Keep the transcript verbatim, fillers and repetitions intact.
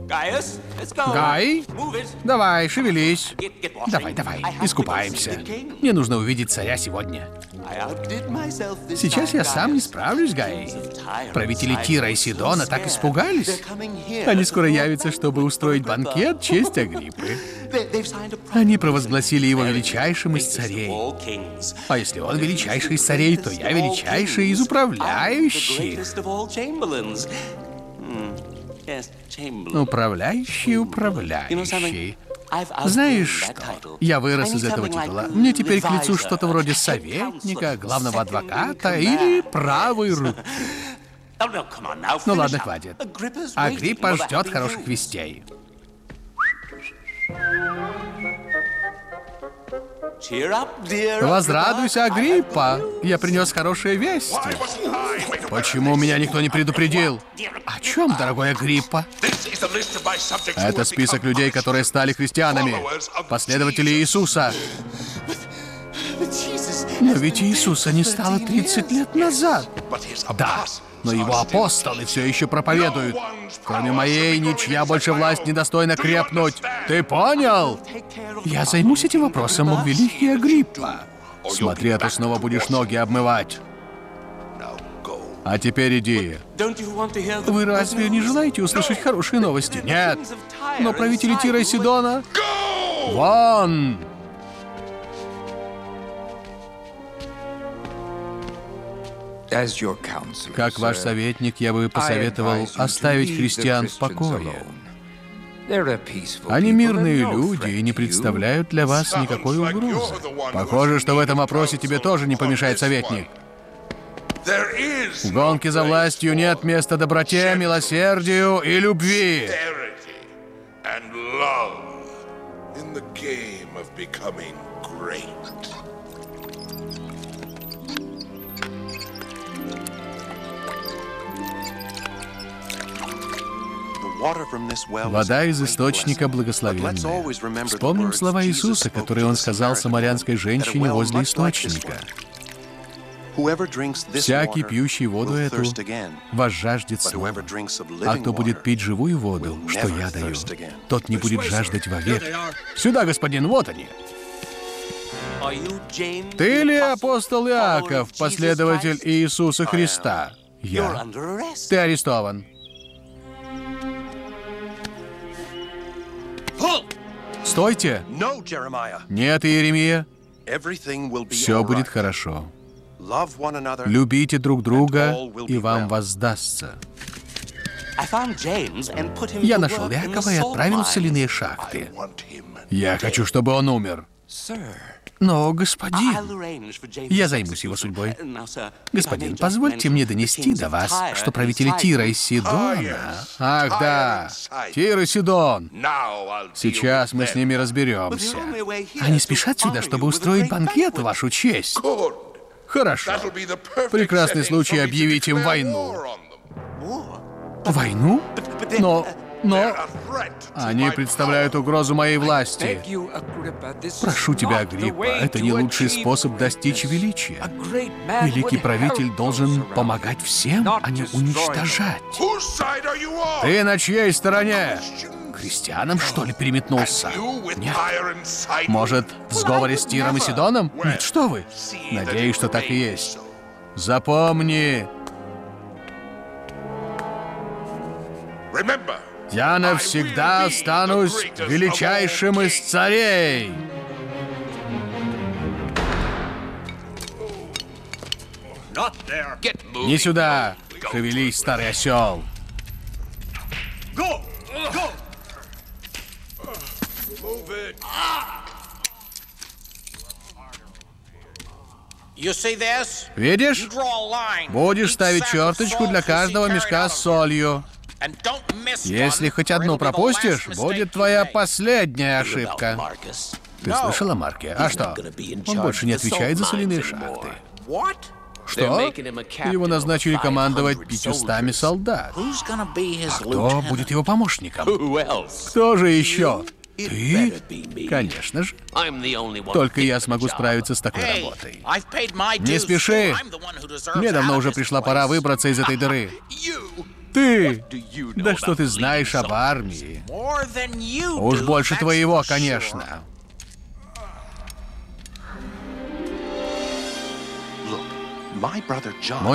Гай, давай, шевелись. Давай, давай, искупаемся. Мне нужно увидеть царя сегодня. Сейчас я сам не справлюсь, Гай. Правители Тира и Сидона так испугались. Они скоро явятся, чтобы устроить банкет в честь Агриппы. Они провозгласили его величайшим из царей. А если он величайший из царей, то я величайший из управляющих. Управляющий, управляющий. Знаешь что? Я вырос из этого титула. Мне теперь к лицу что-то вроде советника, главного адвоката или правой руки. Ну ладно, хватит. Агриппа ждет хороших вестей. Возрадуйся, Агриппа. Я принес хорошие вести. Почему меня никто не предупредил? О чем, дорогой Агриппа? Это список людей, которые стали христианами. Последователи Иисуса. Но ведь Иисуса не стало тридцать лет назад. Да, но его апостолы все еще проповедуют. Кроме моей, ничья больше власть недостойна крепнуть. Ты понял? Я займусь этим вопросом, о великий Агриппа. Смотри, а ты снова будешь ноги обмывать. А теперь иди. Вы разве не желаете услышать хорошие новости? Нет. Но правители Тира и Сидона... Вон! Как ваш советник, я бы посоветовал оставить христиан в покое. Они мирные люди и не представляют для вас никакой угрозы. Похоже, что в этом вопросе тебе тоже не помешает советник. В гонке за властью нет места доброте, милосердию и любви. Вода из источника благословенная. Вспомним слова Иисуса, которые Он сказал самарянской женщине возле источника. «Всякий, пьющий воду эту, возжаждет снова. А кто будет пить живую воду, что я даю, тот не будет жаждать вовек». Сюда, господин, вот они. Ты ли апостол Иаков, последователь Иисуса Христа? Я. Ты арестован. Стойте! Нет, Иеремия. Все будет хорошо. Любите друг друга, и вам воздастся. Я нашел Иакова и отправил в соляные шахты. Я хочу, чтобы он умер. Но, господин, я займусь его судьбой. Господин, позвольте мне донести до вас, что правители Тира и Сидона... Ах, да, Тир и Сидон. Сейчас мы с ними разберемся. Они спешат сюда, чтобы устроить банкет в вашу честь. Хорошо. Прекрасный случай объявить им войну. Войну? Но... Но... Они представляют угрозу моей власти. Прошу тебя, Агриппа, это не лучший способ достичь величия. Великий правитель должен помогать всем, а не уничтожать. Ты на чьей стороне? Христианам, что ли, переметнулся? Нет. Может, в сговоре с Тиром и Сидоном? Нет, что вы? Надеюсь, что так и есть. Запомни. Я навсегда останусь величайшим из царей. Не сюда, шевелись, старый осел. Видишь? Будешь ставить черточку для каждого мешка с солью. Если хоть одну пропустишь, будет твоя последняя ошибка. Ты слышал о Марке? А что? Он больше не отвечает за соляные шахты. Что? Его назначили командовать пятьюстами солдат. А кто будет его помощником? Кто же еще? Ты? Конечно же. Только я смогу справиться с такой работой. Не спеши. Мне давно уже пришла пора выбраться из этой дыры. Ты? Да что ты знаешь об армии? Уж больше твоего, конечно. My brother John